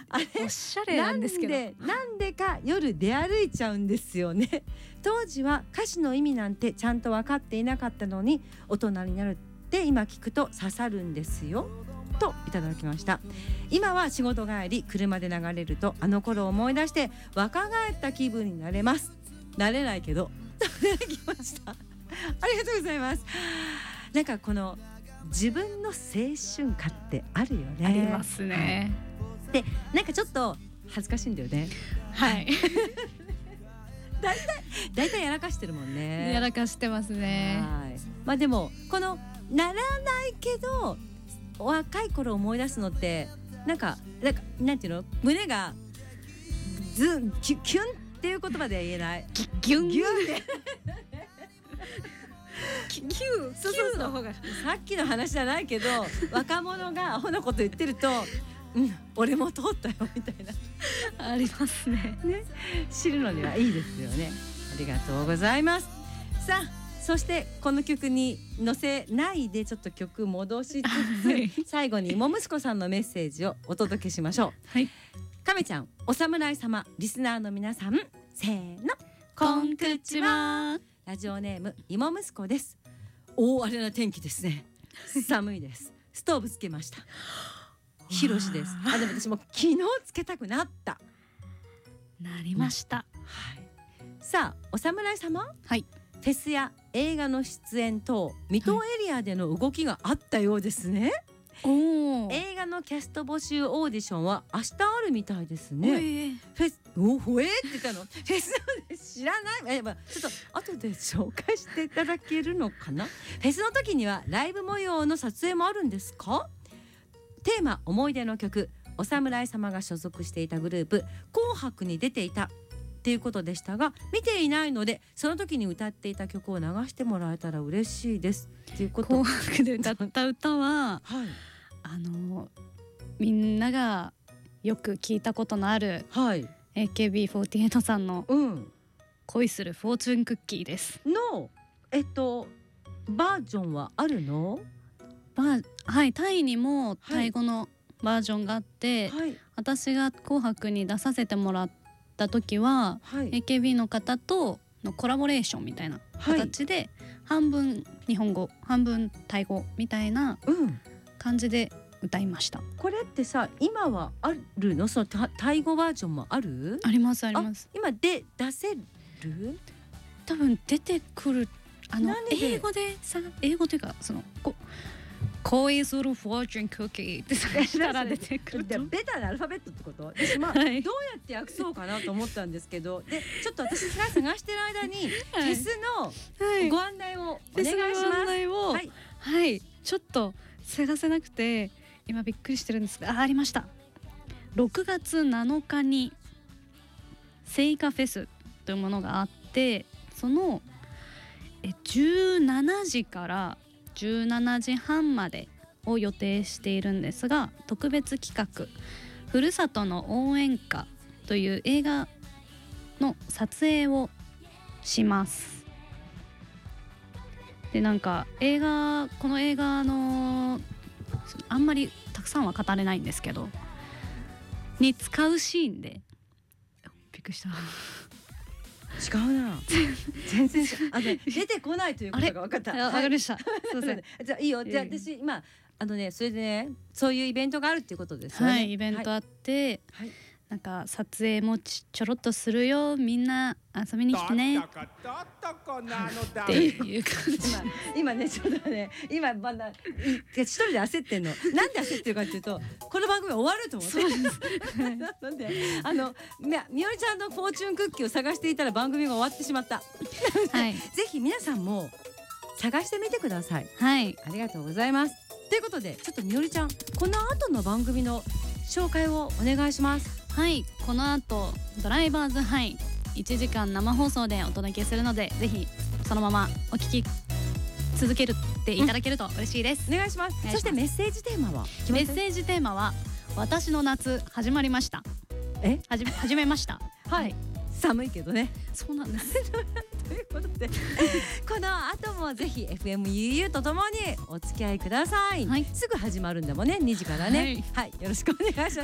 あれおしゃれなんですけど、 なんでか夜出歩いちゃうんですよね。当時は歌詞の意味なんてちゃんと分かっていなかったのに、大人になるって今聞くと刺さるんですよといただきました。今は仕事帰り車で流れるとあの頃を思い出して若返った気分になれます。なれないけどいただきました。ありがとうございます。なんかこの自分の青春歌ってあるよね。 ありますね。 でなんかちょっと恥ずかしいんだよね。 はいだいたいやらかしてるもんね。 やらかしてますね。 はい。まあでもこのならないけど若い頃思い出すのってなんかなんていうの、胸がキュンっていう言葉では言えない。 ギュンギュンってキューそうの方がさっきの話じゃないけど若者がアホなこと言ってると、俺も通ったよみたいなありますね。 知るのにはいいですよね。ありがとうございます。さあそしてこの曲に載せないでちょっと曲戻しつつ、 はい最後に芋息子さんのメッセージをお届けしましょう。 はい亀ちゃん、お侍様、リスナーの皆さん、せーの、 こんくちは。 ラジオネーム芋息子です。大荒れな天気ですね。寒いです。ストーブつけました。ひろしです。でも私も昨日つけたくなった。 なりました。 はい。さあお侍様、 はい。 フェスや映画の出演等水戸エリアでの動きがあったようですね。 お映画のキャスト募集オーディションは明日あるみたいですね。 フフェスほえって言ったの。フェスで知らない。ちょっと後で紹介していただけるのかな。フェスの時にはライブ模様の撮影もあるんですか。テーマ思い出の曲、お侍様が所属していたグループ紅白に出ていたっていうことでしたが、見ていないのでその時に歌っていた曲を流してもらえたら嬉しいですっていうこと。 紅白で歌った歌は、 はい、 みんながよく聞いたことのある、 はい、 AKB48 さんの恋するフォーチュンクッキーですのバージョンはあるの？ はい、タイにもタイ語のバージョンがあって、 はい、 私が紅白に出させてもらった時は、 はい、 AKB の方とのコラボレーションみたいな形で、半分日本語半分タイ語みたいな感じで歌いました。 これってさ今はあるの？そのタイ語バージョンもある？ ありますあります。 今で出せる？ 多分出てくる。英語でさ、英語というかその恋するフォーチュンクッキーって探したら出てくると。 ベタなアルファベットってこと？私どうやって訳そうかなと思ったんですけど、でちょっと私が探してる間にフェスのご案内をお願いします。 はい、ちょっと探せなくて今びっくりしてるんですが、ありました。6月7日にセイカフェスというものがあって、その17時から17時半までを予定しているんですが、特別企画ふるさとの応援歌という映画の撮影をします。でなんかこの映画のあんまりたくさんは語れないんですけどに使うシーンでびっくりした。 違うな。全然出てこないということが分かった。 わかりました。すいません。 じゃあいいよ。じゃあ私今それでね、そういうイベントがあるっていうことですよね。 はい、イベントあって、なんか撮影もちょろっとするよ、みんな遊びに来てねっていう感じ。 今ねちょっとね今まだ一人で焦ってんの。なんで焦ってるかっていうと、この番組終わると思って。なのでみおりちゃんのフォーチュンクッキーを探していたら番組が終わってしまった。ぜひ皆さんも探してみてください。 はい、 ありがとうございます。ということでちょっとみおりちゃん、この後の番組の紹介をお願いします。 はい、この後ドライバーズハイ1時間生放送でお届けするので、ぜひそのままお聞き続けていただけると嬉しいです。 お願いします。そしてメッセージテーマは？ メッセージテーマは私の夏始まりました。始めました。 はい、寒いけどね。 そうなんです。 ということでこの後もぜひ FMUU とともにお付き合いください。すぐ始まるんだもんね、2時からね。はい、よろしくお願いします。